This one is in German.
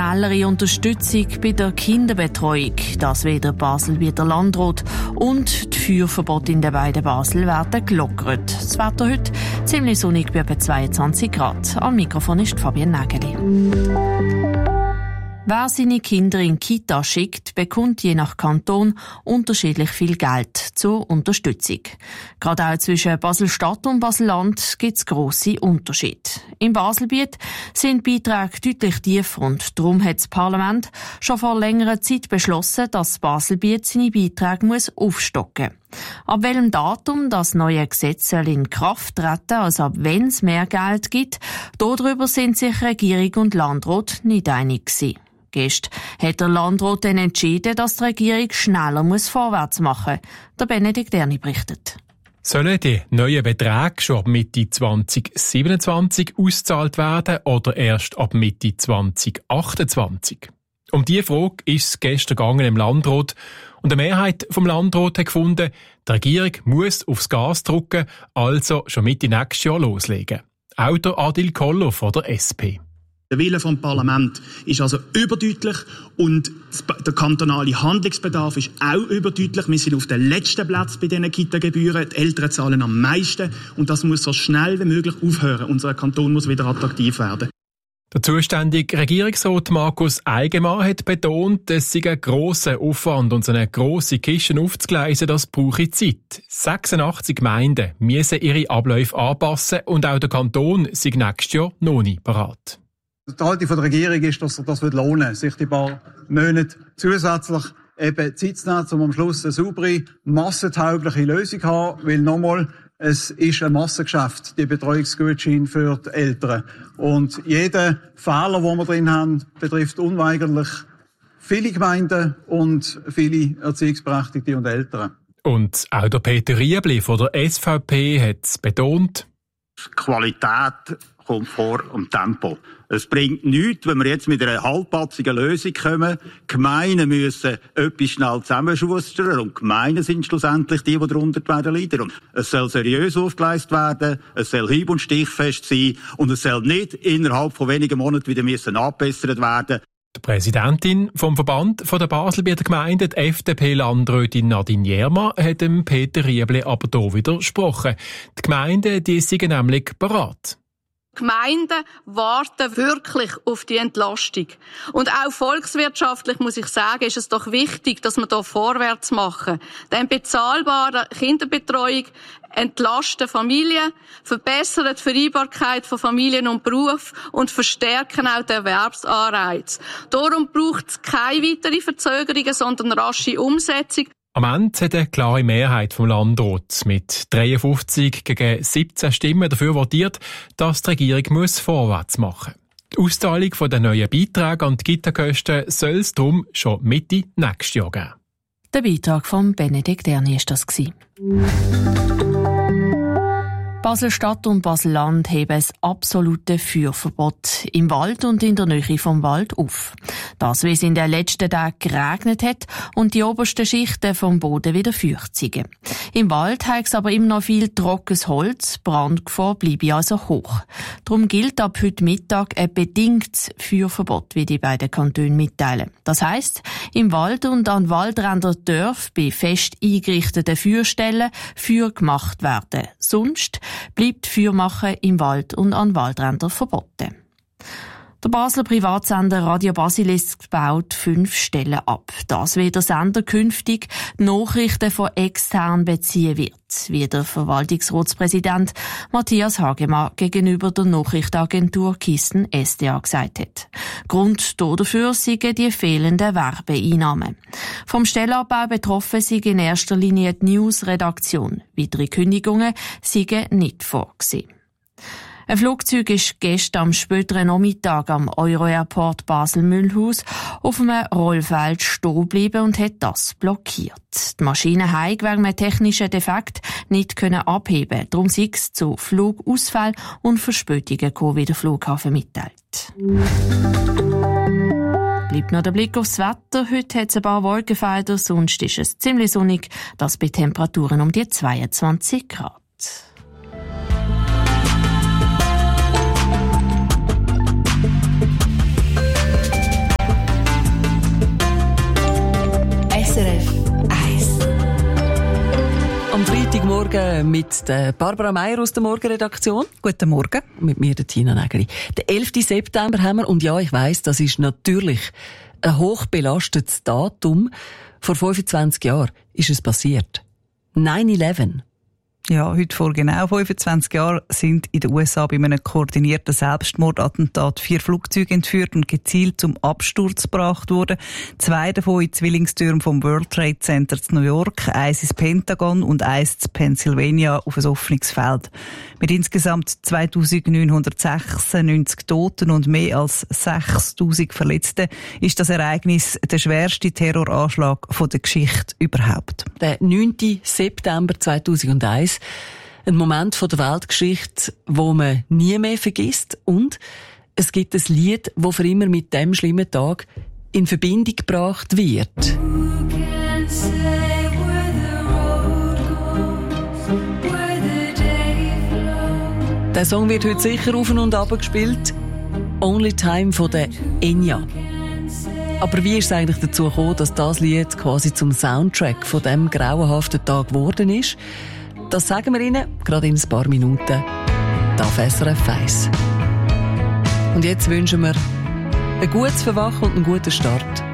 schnellere Unterstützung bei der Kinderbetreuung. Das will der Baselbieter Landrat. Und die Feuerverbote in den beiden Basel werden gelockert. Das Wetter heute ziemlich sonnig bei etwa 22 Grad. Am Mikrofon ist Fabienne Nägeli. Wer seine Kinder in die Kita schickt, bekommt je nach Kanton unterschiedlich viel Geld zur Unterstützung. Gerade auch zwischen Basel-Stadt und Basel-Land gibt es grosse Unterschiede. Im Baselbiet sind die Beiträge deutlich tiefer und darum hat das Parlament schon vor längerer Zeit beschlossen, dass Baselbiet seine Beiträge aufstocken muss. Ab welchem Datum das neue Gesetz soll in Kraft treten, also ab wann es mehr Geld gibt, darüber sind sich Regierung und Landrat nicht einig gewesen. Gestern hat der Landrat dann entschieden, dass die Regierung schneller vorwärts machen muss. Der Benedikt Erni berichtet. Sollen die neuen Beträge schon ab Mitte 2027 ausgezahlt werden oder erst ab Mitte 2028? Um diese Frage ist es gestern gegangen im Landrat. Und eine Mehrheit vom Landrat hat gefunden, die Regierung muss aufs Gas drücken, also schon Mitte nächstes Jahr loslegen. Auch der Adil Koller von der SP. Der Wille vom Parlament ist also überdeutlich und der kantonale Handlungsbedarf ist auch überdeutlich. Wir sind auf dem letzten Platz bei diesen Kita-Gebühren. Die Eltern zahlen am meisten und das muss so schnell wie möglich aufhören. Unser Kanton muss wieder attraktiv werden. Der zuständige Regierungsrat Markus Eigenmann hat betont, es sei ein grosser Aufwand und so eine grosse Kiste aufzugleisen, das brauche Zeit. 86 Gemeinden müssen ihre Abläufe anpassen und auch der Kanton sei nächstes Jahr noch nicht bereit. Die Haltung der Regierung ist, dass das lohnen wird, sich die paar Monate zusätzlich eben Zeit zu nehmen, um am Schluss eine saubere, massentaugliche Lösung zu haben. Weil nochmal, es ist ein Massengeschäft, die Betreuungsgutscheine für die Eltern. Und jeder Fehler, den wir drin haben, betrifft unweigerlich viele Gemeinden und viele Erziehungsberechtigte und Eltern. Und auch der Peter Riebli von der SVP hat es betont. Qualität kommt vor dem Tempo. Es bringt nichts, wenn wir jetzt mit einer halbpatzigen Lösung kommen. Gemeinden müssen etwas schnell zusammenschustern und Gemeinden sind schlussendlich die darunter leiden. Und es soll seriös aufgeleistet werden, es soll hieb- und stichfest sein und es soll nicht innerhalb von wenigen Monaten wieder angebessert werden. Die Präsidentin vom Verband der Baselbieter Gemeinden, die FDP-Landrätin Nadine Jerma, hat dem Peter Riebli aber hier widersprochen. Die Gemeinden, die sind nämlich bereit. Gemeinden warten wirklich auf die Entlastung. Und auch volkswirtschaftlich, muss ich sagen, ist es doch wichtig, dass wir hier vorwärts machen. Denn bezahlbare Kinderbetreuung entlasten Familien, verbessern die Vereinbarkeit von Familien und Beruf und verstärken auch den Erwerbsanreiz. Darum braucht es keine weitere Verzögerungen, sondern rasche Umsetzung. Am Ende hat eine klare Mehrheit vom Landrat mit 53 gegen 17 Stimmen dafür votiert, dass die Regierung vorwärts machen muss. Die Auszahlung der neuen Beiträge an die Kita-Kosten soll es darum schon Mitte nächstes Jahr geben. Der Beitrag von Benedikt Erni war das. Basel-Stadt und Basel-Land heben ein absolutes Feuerverbot im Wald und in der Nähe vom Wald auf. Das, wie es in den letzten Tagen geregnet hat und die obersten Schichten vom Boden wieder feucht sind. Im Wald hat es aber immer noch viel trockenes Holz, Brandgefahr bleibe also hoch. Darum gilt ab heute Mittag ein bedingtes Feuerverbot, wie die beiden Kantone mitteilen. Das heisst, im Wald und an Waldrändern darf bei fest eingerichteten Feuerstellen Feuer gemacht werden. Sonst bleibt Feuermachen im Wald und an Waldrändern verboten. Der Basler Privatsender Radio Basilisk baut 5 Stellen ab. Das wird der Sender künftig Nachrichten von extern beziehen wird, wie der Verwaltungsratspräsident Matthias Hagemann gegenüber der Nachrichtenagentur Kisten SDA gesagt hat. Grund dafür seien die fehlenden Werbeeinnahmen. Vom Stellenabbau betroffen sei in erster Linie die News-Redaktion. Weitere Kündigungen seien nicht vorgesehen. Ein Flugzeug ist gestern am späteren Nachmittag am Euro-Airport Basel-Mühlhaus auf einem Rollfeld stehen geblieben und hat das blockiert. Die Maschine hat wegen einem technischen Defekt nicht abheben. Darum sei es zu Flugausfällen und Verspätungen gekommen, wie der Flughafen mitteilt. Bleibt noch der Blick aufs Wetter. Heute hat es ein paar Wolkenfelder, sonst ist es ziemlich sonnig. Das bei Temperaturen um die 22 Grad. Morgen mit der Barbara Meier aus der Morgenredaktion. Guten Morgen. Mit mir, der Tina Nägeli. Den 11. September haben wir, und ja, ich weiss, das ist natürlich ein hochbelastetes Datum. Vor 25 Jahren ist es passiert. 9/11. Ja, heute vor genau 25 Jahren sind in den USA bei einem koordinierten Selbstmordattentat 4 Flugzeuge entführt und gezielt zum Absturz gebracht worden. 2 davon in Zwillingstürmen vom World Trade Center in New York, 1 ins Pentagon und 1 in Pennsylvania auf ein offenes Feld. Mit insgesamt 2996 Toten und mehr als 6000 Verletzten ist das Ereignis der schwerste Terroranschlag der Geschichte überhaupt. Der 9. September 2001. Ein Moment von der Weltgeschichte, wo man nie mehr vergisst. Und es gibt ein Lied, das für immer mit dem schlimmen Tag in Verbindung gebracht wird. Der Song wird heute sicher auf und ab gespielt. Only Time von der Enya. Aber wie ist es eigentlich dazu gekommen, dass das Lied quasi zum Soundtrack von dem grauenhaften Tag geworden ist? Das sagen wir Ihnen gerade in ein paar Minuten. Auf SRF 1. Und jetzt wünschen wir ein gutes Verwachen und einen guten Start